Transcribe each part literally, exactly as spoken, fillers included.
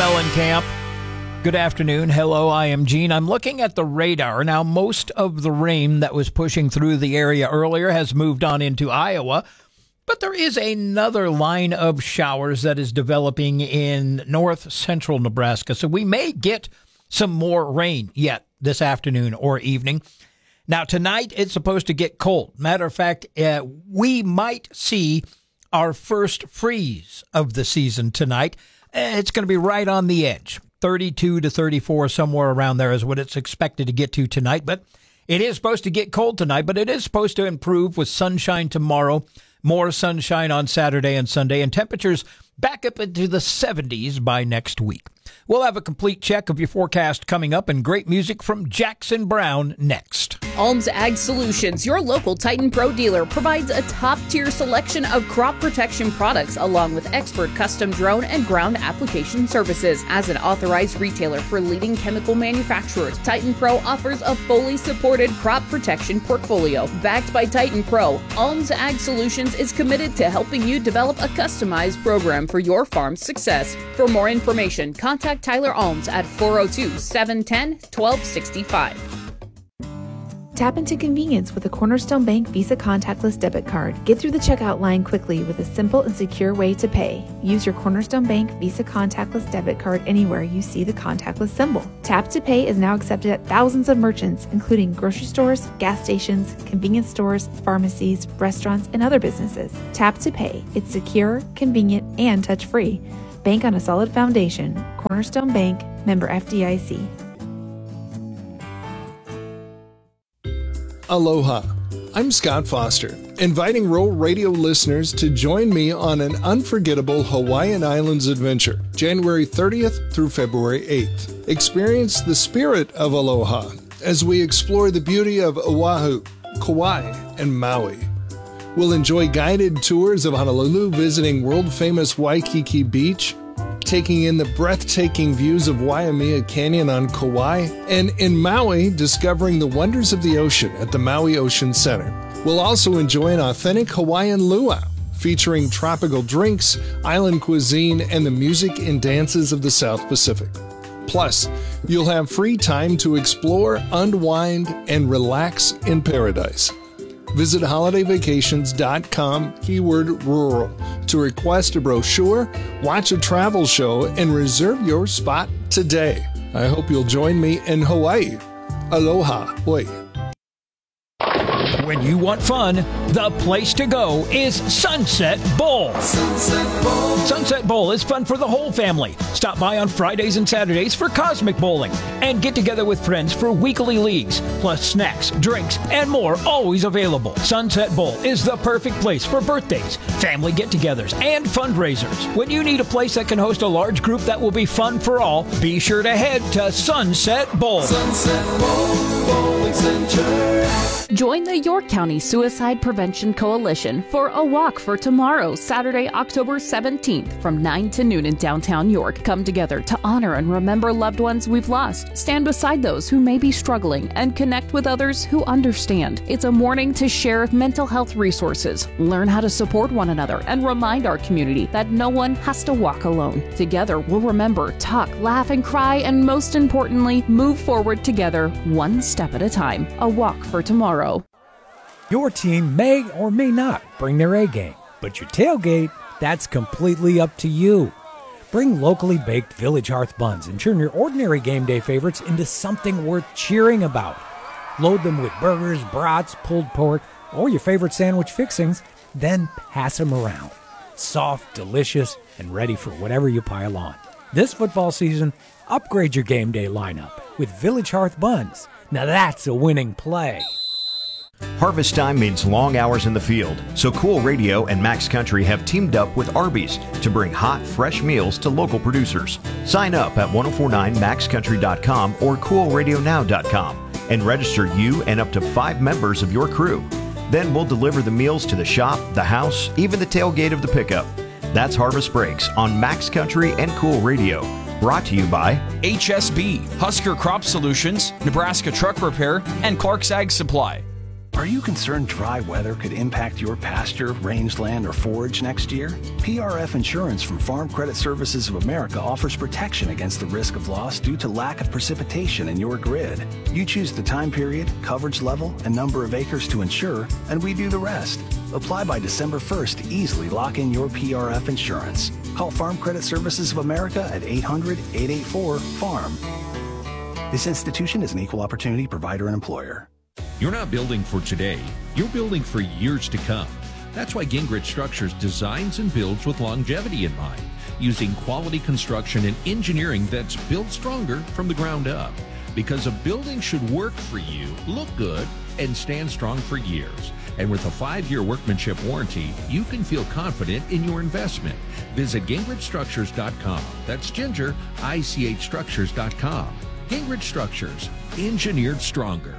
Mellencamp. Good afternoon. Hello, I am Gene. I'm looking at the radar. Now, most of the rain that was pushing through the area earlier has moved on into Iowa, but there is another line of showers that is developing in north central Nebraska. So we may get some more rain yet this afternoon or evening. Now, tonight, it's supposed to get cold. Matter of fact, uh, we might see our first freeze of the season tonight. Uh, it's going to be right on the edge. thirty-two to thirty-four, somewhere around there is what it's expected to get to tonight. But it is supposed to get cold tonight, but it is supposed to improve with sunshine tomorrow, more sunshine on Saturday and Sunday, and temperatures back up into the seventies by next week. We'll have a complete check of your forecast coming up and great music from Jackson Brown next. Alms Ag Solutions, your local Titan Pro dealer, provides a top-tier selection of crop protection products along with expert custom drone and ground application services. As an authorized retailer for leading chemical manufacturers, Titan Pro offers a fully supported crop protection portfolio. Backed by Titan Pro, Alms Ag Solutions is committed to helping you develop a customized program for your farm's success. For more information, contact Tyler Alms at four oh two, seven one zero, one two six five. Tap into convenience with a Cornerstone Bank Visa contactless debit card. Get through the checkout line quickly with a simple and secure way to pay. Use your Cornerstone Bank Visa contactless debit card anywhere you see the contactless symbol. Tap to Pay is now accepted at thousands of merchants, including grocery stores, gas stations, convenience stores, pharmacies, restaurants, and other businesses. Tap to Pay. It's secure, convenient, and touch-free. Bank on a solid foundation. Cornerstone Bank, member F D I C. Aloha. I'm Scott Foster, inviting Rural Radio listeners to join me on an unforgettable Hawaiian Islands adventure, January thirtieth through February eighth. Experience the spirit of aloha as we explore the beauty of Oahu, Kauai, and Maui. We'll enjoy guided tours of Honolulu, visiting world-famous Waikiki Beach, taking in the breathtaking views of Waimea Canyon on Kauai, and in Maui, discovering the wonders of the ocean at the Maui Ocean Center. We'll also enjoy an authentic Hawaiian luau, featuring tropical drinks, island cuisine, and the music and dances of the South Pacific. Plus, you'll have free time to explore, unwind, and relax in paradise. Visit holiday vacations dot com, keyword rural, to request a brochure, watch a travel show, and reserve your spot today. I hope you'll join me in Hawaii. Aloha, hoi. When you want fun, the place to go is Sunset Bowl. Sunset Bowl. Sunset Bowl is fun for the whole family. Stop by on Fridays and Saturdays for Cosmic Bowling and get together with friends for weekly leagues, plus snacks, drinks, and more always available. Sunset Bowl is the perfect place for birthdays, family get-togethers, and fundraisers. When you need a place that can host a large group that will be fun for all, be sure to head to Sunset Bowl. Sunset Bowl Bowling Center. Join the York County Suicide Prevention Coalition for a walk for tomorrow, Saturday, October seventeenth, from nine to noon in downtown York. Come together to honor and remember loved ones we've lost, stand beside those who may be struggling, and connect with others who understand. It's a morning to share mental health resources, learn how to support one another, and remind our community that no one has to walk alone. Together, we'll remember, talk, laugh, and cry, and most importantly, move forward together, one step at a time. A walk for tomorrow. Your team may or may not bring their A game, but your tailgate, that's completely up to you. Bring locally baked Village Hearth buns and turn your ordinary game day favorites into something worth cheering about. Load them with burgers, brats, pulled pork, or your favorite sandwich fixings, then pass them around. Soft, delicious, and ready for whatever you pile on. This football season, upgrade your game day lineup with Village Hearth buns. Now that's a winning play. Harvest time means long hours in the field, so Cool Radio and Max Country have teamed up with Arby's to bring hot, fresh meals to local producers. Sign up at ten forty-nine max country dot com or cool radio now dot com and register you and up to five members of your crew. Then we'll deliver the meals to the shop, the house, even the tailgate of the pickup. That's Harvest Breaks on Max Country and Cool Radio. Brought to you by H S B, Husker Crop Solutions, Nebraska Truck Repair, and Clark's Ag Supply. Are you concerned dry weather could impact your pasture, rangeland, or forage next year? P R F Insurance from Farm Credit Services of America offers protection against the risk of loss due to lack of precipitation in your grid. You choose the time period, coverage level, and number of acres to insure, and we do the rest. Apply by December first to easily lock in your P R F insurance. Call Farm Credit Services of America at eight hundred, eight eight four, farm. This institution is an equal opportunity provider and employer. You're not building for today, you're building for years to come. That's why Gingrich Structures designs and builds with longevity in mind, using quality construction and engineering that's built stronger from the ground up. Because a building should work for you, look good, and stand strong for years. And with a five-year workmanship warranty, you can feel confident in your investment. Visit Gingrich Structures dot com. That's Ginger, I C H Structures dot com. Gingrich Structures, engineered stronger.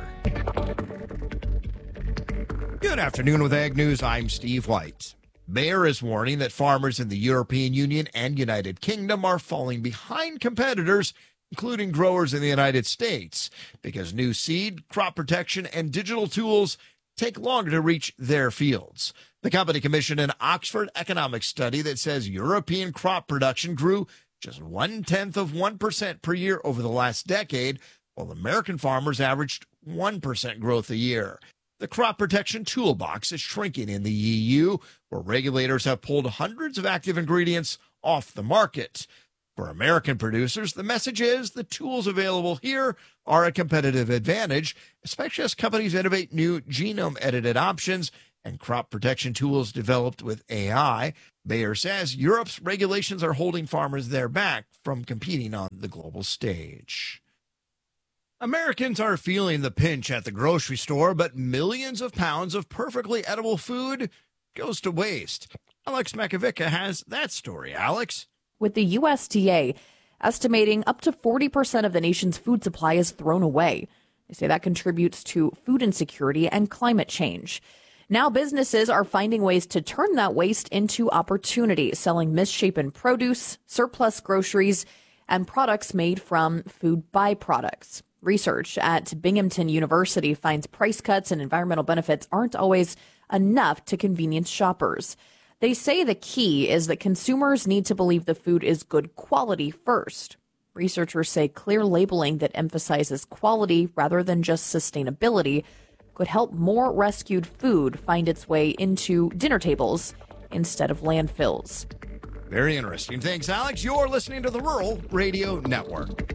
Good afternoon with Ag News. I'm Steve White. Bayer is warning that farmers in the European Union and United Kingdom are falling behind competitors, including growers in the United States, because new seed, crop protection, and digital tools take longer to reach their fields. The company commissioned an Oxford economics study that says European crop production grew just one-tenth of one percent per year over the last decade, while American farmers averaged one percent growth a year. The crop protection toolbox is shrinking in the E U, where regulators have pulled hundreds of active ingredients off the market. For American producers, the message is the tools available here are a competitive advantage, especially as companies innovate new genome-edited options and crop protection tools developed with A I. Bayer says Europe's regulations are holding farmers there back from competing on the global stage. Americans are feeling the pinch at the grocery store, but millions of pounds of perfectly edible food goes to waste. Alex Makovica has that story. Alex? With the U S D A estimating up to forty percent of the nation's food supply is thrown away. They say that contributes to food insecurity and climate change. Now businesses are finding ways to turn that waste into opportunity, selling misshapen produce, surplus groceries, and products made from food byproducts. Research at Binghamton University finds price cuts and environmental benefits aren't always enough to convenience shoppers. They say the key is that consumers need to believe the food is good quality first. Researchers say clear labeling that emphasizes quality rather than just sustainability could help more rescued food find its way into dinner tables instead of landfills. Very interesting. Thanks, Alex. You're listening to the Rural Radio Network.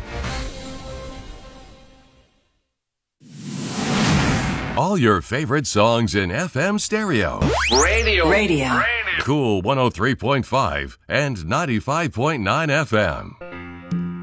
All your favorite songs in F M stereo. Radio. Radio. Cool one oh three point five and ninety-five point nine F M.